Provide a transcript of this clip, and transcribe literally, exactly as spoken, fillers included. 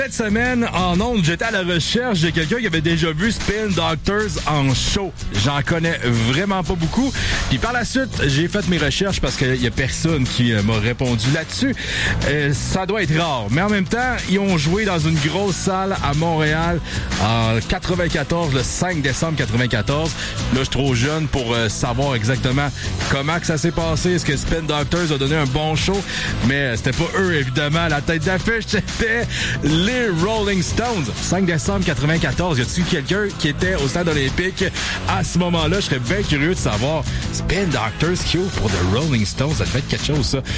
Cette semaine, en ondes, j'étais à la recherche de quelqu'un qui avait déjà vu Spin Doctors en show. J'en connais vraiment pas beaucoup. Puis par la suite, j'ai fait mes recherches parce qu'il y a personne qui euh, m'a répondu là-dessus. Euh, ça doit être rare. Mais en même temps, ils ont joué dans une grosse salle à Montréal en quatre-vingt-quatorze, le cinq décembre quatre-vingt-quatorze. Là, je suis trop jeune pour euh, savoir exactement comment que ça s'est passé. Est-ce que Spin Doctors a donné un bon show? Mais c'était pas eux, évidemment. La tête d'affiche, c'était les Rolling Stones. cinq décembre quatre-vingt-quatorze. Y a-t-il quelqu'un qui était au stade olympique à ce moment-là? Je serais bien curieux de savoir. Spin Doctors qui ouvre pour The Rolling Stones. Ça devait être quelque chose, ça.